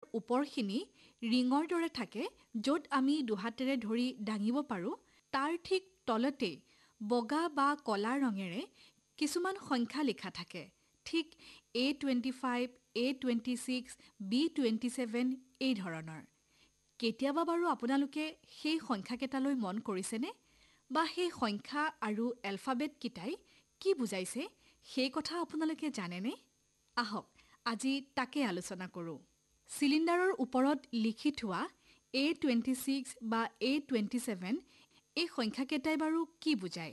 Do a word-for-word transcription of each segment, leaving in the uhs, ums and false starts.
ওপৰখিনি ৰিঙৰ দৰে থাকে য'ত আমি দুহাতেৰে ধৰি দাঙিব পাৰোঁ তাৰ ঠিক তলতে বগা বা কলা ৰঙেৰে কিছুমান সংখ্যা লিখা থাকে ঠিক এ টুৱেণ্টি ফাইভ এ twenty six B twenty seven এই ধৰণৰ কেতিয়াবা বাৰু আপোনালোকে সেই সংখ্যাকেইটালৈ মন কৰিছেনে বা সেই সংখ্যা আৰু এলফাবেট কেইটাই কি বুজাইছে সেই কথা আপোনালোকে জানেনে আহক আজি তাকে আলোচনা কৰোঁ চিলিণ্ডাৰৰ ওপৰত লিখি থোৱা এ টুৱেণ্টি ছিক্স বা এ টুৱেণ্টি ছেভেন এই সংখ্যাকেইটাই বাৰু কি বুজায়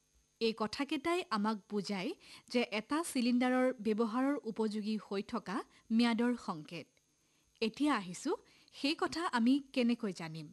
এই কথাকেইটাই আমাক বুজায় যে এটা চিলিণ্ডাৰৰ ব্যৱহাৰৰ উপযোগী হৈ থকা ম্যাদৰ সংকেত এতিয়া আহিছোঁ সেই কথা আমি কেনেকৈ জানিম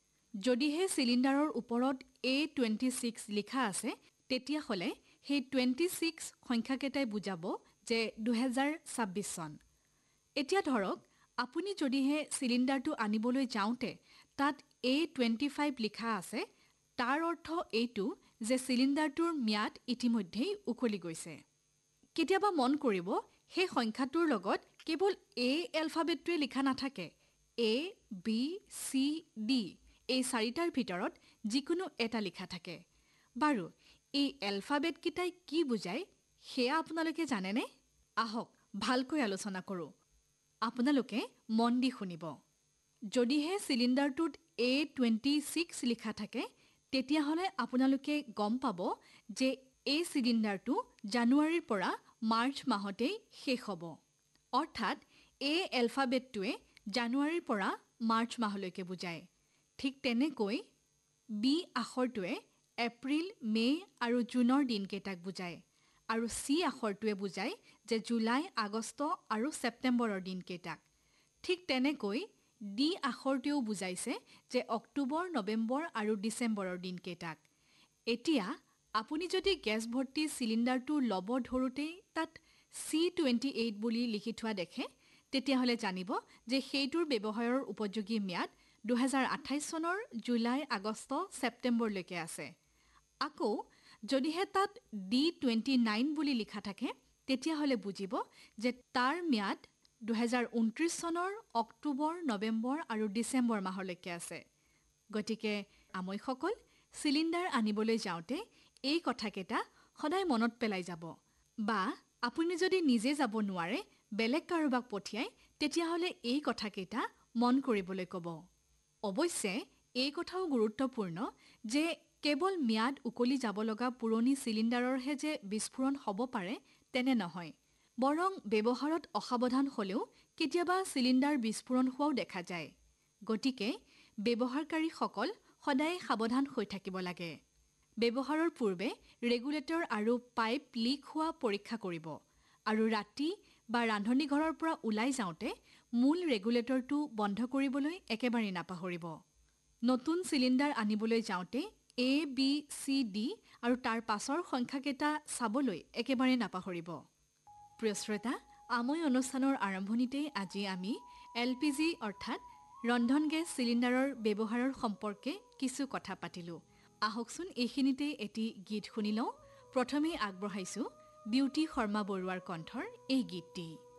যদিহে চিলিণ্ডাৰৰ ওপৰত এ টুৱেণ্টি ছিক্স লিখা আছে তেতিয়াহ'লে সেই টুৱেণ্টি ছিক্স সংখ্যাকেইটাই বুজাব যে দুহেজাৰ ছাব্বিছ চন এতিয়া ধৰক আপুনি যদিহে চিলিণ্ডাৰটো আনিবলৈ যাওঁতে তাত এ টুৱেণ্টি ফাইভ লিখা আছে তাৰ অৰ্থ এইটো যে চিলিণ্ডাৰটোৰ ম্যাদ ইতিমধ্যেই উকলি গৈছে কেতিয়াবা মন কৰিব সেই সংখ্যাটোৰ লগত কেৱল এ এলফাবেটটোৱে লিখা নাথাকে এ বি চি ডি এই চাৰিটাৰ ভিতৰত যিকোনো এটা লিখা থাকে বাৰু এই এলফাবেটকেইটাই কি বুজায় সেয়া আপোনালোকে জানেনে আহক ভালকৈ আলোচনা কৰোঁ আপোনালোকে মন দি শুনিব যদিহে চিলিণ্ডাৰটোত এ টুৱেণ্টি ছিক্স লিখা থাকে তেতিয়াহ'লে আপোনালোকে গম পাব যে এই চিলিণ্ডাৰটো জানুৱাৰীৰ পৰা মাৰ্চ মাহতেই শেষ হ'ব অৰ্থাৎ এই এলফাবেটটোৱে জানুৱাৰীৰ পৰা মাৰ্চ মাহলৈকে বুজায় ঠিক তেনেকৈ বি আখৰটোৱে এপ্ৰিল মে' আৰু জুনৰ দিনকেইটাক বুজায় আৰু চি আখৰটোৱে বুজায় যে জুলাই আগষ্ট আৰু ছেপ্টেম্বৰৰ দিনকেইটাক ঠিক তেনেকৈ ডি আখৰটোৱেও বুজাইছে যে অক্টোবৰ নৱেম্বৰ আৰু ডিচেম্বৰৰ দিনকেইটাক এতিয়া আপুনি যদি গেছ ভৰ্তি চিলিণ্ডাৰটো ল'ব ধৰোঁতেই তাত চি টুৱেণ্টি এইট বুলি লিখি থোৱা দেখে তেতিয়াহ'লে জানিব যে সেইটোৰ ব্যৱহাৰৰ উপযোগী ম্যাদ দুহেজাৰ আঠাইছ চনৰ জুলাই আগষ্ট ছেপ্টেম্বৰলৈকে আছে আকৌ যদিহে তাত ডি টুৱেণ্টি নাইন বুলি লিখা থাকে তেতিয়াহ'লে বুজিব যে তাৰ ম্যাদ দুহেজাৰ ঊনত্ৰিছ চনৰ অক্টোবৰ নৱেম্বৰ আৰু ডিচেম্বৰ মাহলৈকে আছে গতিকে আমৈসকল চিলিণ্ডাৰ আনিবলৈ যাওঁতে এই কথাকেইটা সদায় মনত পেলাই যাব বা আপুনি যদি নিজে যাব নোৱাৰে বেলেগ কাৰোবাক পঠিয়াই তেতিয়াহ'লে এই কথাকেইটা মন কৰিবলৈ ক'ব অৱশ্যে এই কথাও গুৰুত্বপূৰ্ণ যে কেৱল ম্যাদ উকলি যাব লগা পুৰণি চিলিণ্ডাৰৰহে যে বিস্ফোৰণ হ'ব পাৰে তেনে নহয় বৰং ব্যৱহাৰত অসাৱধান হ'লেও কেতিয়াবা চিলিণ্ডাৰ বিস্ফোৰণ হোৱাও দেখা যায় গতিকে ব্যৱহাৰকাৰীসকল সদায় সাৱধান হৈ থাকিব লাগে ব্যৱহাৰৰ পূৰ্বে ৰেগুলেটৰ আৰু পাইপ লিক হোৱা পৰীক্ষা কৰিব আৰু ৰাতি বা ৰান্ধনিঘৰৰ পৰা ওলাই যাওঁতে মূল ৰেগুলেটৰটো বন্ধ কৰিবলৈ একেবাৰে নাপাহৰিব নতুন চিলিণ্ডাৰ আনিবলৈ যাওঁতে এ বি চি ডি আৰু তাৰ পাছৰ সংখ্যাকেইটা চাবলৈ একেবাৰে নাপাহৰিব প্ৰিয় শ্ৰোতা আমৈ অনুষ্ঠানৰ আৰম্ভণিতেই আজি আমি এল পি জি অৰ্থাৎ ৰন্ধন গেছ চিলিণ্ডাৰৰ ব্যৱহাৰৰ সম্পৰ্কে কিছু কথা পাতিলোঁ আহকচোন এইখিনিতে এটি গীত শুনি লওঁ প্ৰথমেই আগবঢ়াইছোঁ বিউটি শৰ্মা বৰুৱাৰ কণ্ঠৰ এই গীতটি